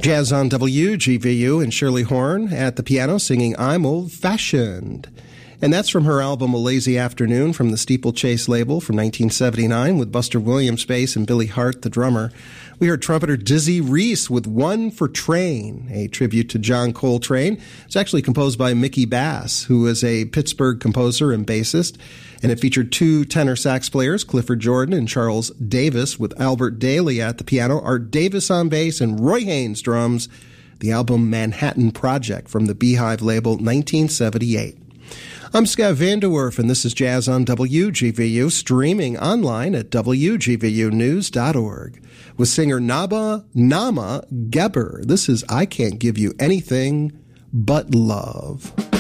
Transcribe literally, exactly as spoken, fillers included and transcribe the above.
Jazz on W G V U and Shirley Horn at the piano singing I'm Old-Fashioned. And that's from her album A Lazy Afternoon from the Steeplechase label from nineteen seventy-nine with Buster Williams bass and Billy Hart, the drummer. We heard trumpeter Dizzy Reese with One for Train, a tribute to John Coltrane. It's actually composed by Mickey Bass, who is a Pittsburgh composer and bassist. And it featured two tenor sax players, Clifford Jordan and Charles Davis, with Albert Daly at the piano, Art Davis on bass, and Roy Haynes drums. The album Manhattan Project from the Beehive label, nineteen seventy-eight. I'm Scott Vanderwerf, and this is Jazz on W G V U, streaming online at W G V U news dot org. With singer Naba Nama Geber, this is I Can't Give You Anything But Love.